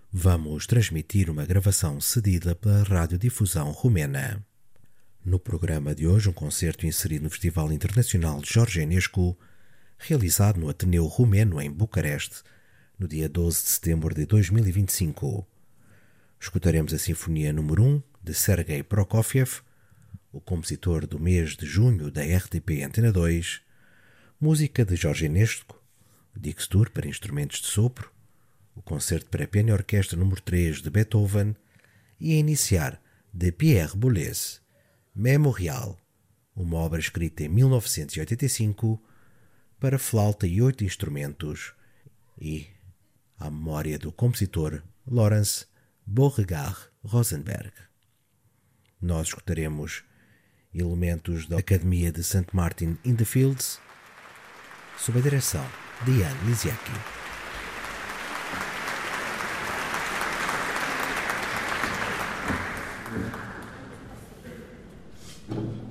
vamos transmitir uma gravação cedida pela Radiodifusão Romena. No programa de hoje, um concerto inserido no Festival Internacional de Jorge Enescu, realizado no Ateneu Romeno em Bucareste, no dia 12 de setembro de 2025. Escutaremos a Sinfonia número 1 de Sergei Prokofiev, o compositor do mês de junho da RTP Antena 2, música de Jorge Enescu, Dixtur para instrumentos de sopro, o concerto para piano e orquestra número 3 de Beethoven e a iniciar de Pierre Boulez, Memorial, uma obra escrita em 1985 para flauta e 8 instrumentos e à memória do compositor Lawrence Beauregard Rosenberg. Nós escutaremos elementos da Academia de St. Martin in the Fields sob a direção de Jan Lisiecki. Thank you.